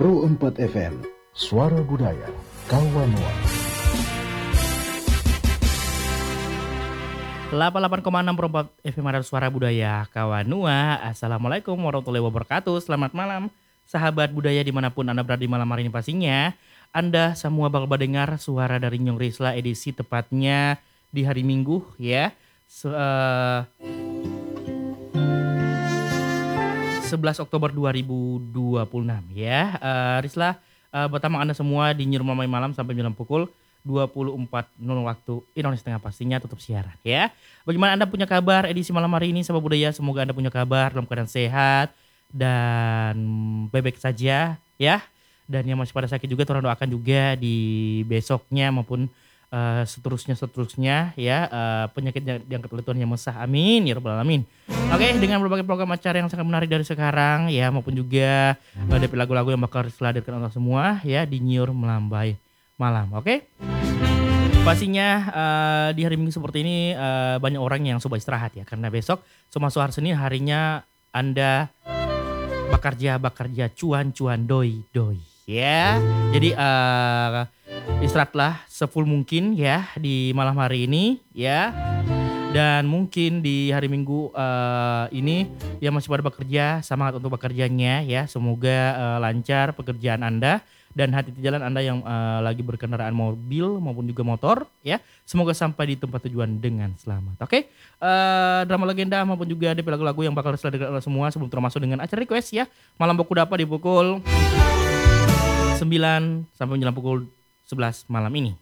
Pro 4 FM, Suara Budaya, Kawanua. 88,6 Pro 4 FM adalah Suara Budaya Kawanua. Assalamualaikum warahmatullahi wabarakatuh. Selamat malam sahabat budaya dimanapun Anda berada di malam hari ini pastinya. Anda semua bakal mendengar suara dari Nyong Risla edisi tepatnya di hari Minggu ya. 11 Oktober 2026 ya. Risla bertemu Anda semua di Nyur Mamai Malam sampai jam pukul 24.00 waktu Indonesia Tengah pastinya tutup siaran ya. Bagaimana Anda punya kabar edisi malam hari ini sahabat budaya? Semoga Anda punya kabar dalam keadaan sehat dan baik-baik saja ya. Dan yang masih pada sakit juga tolong doakan juga di besoknya maupun seterusnya ya, penyakit diangkat oleh Tuhan Yang Maha Esa, amin ya rabbal alamin. Oke, dengan berbagai program acara yang sangat menarik dari sekarang ya, maupun juga dari lagu-lagu yang bakal dihadirkan untuk semua ya di Nyur Melambai Malam. Oke, pastinya di hari Minggu seperti ini banyak orang yang coba istirahat ya, karena besok semasa hari Senin harinya Anda bekerja cuan doi ya. Jadi istirahatlah sefull mungkin ya di malam hari ini ya. Dan mungkin di hari Minggu ini yang masih pada bekerja, semangat untuk bekerjanya ya. Semoga lancar pekerjaan Anda dan hati-hati jalan Anda yang lagi berkendaraan mobil maupun juga motor ya. Semoga sampai di tempat tujuan dengan selamat. Oke, drama legenda maupun juga ada lagu-lagu yang bakal diselenggarakan semua sebelum termasuk dengan acara request ya. Malam Boku Dapa di pukul 9 sampai menjelang pukul 11 malam ini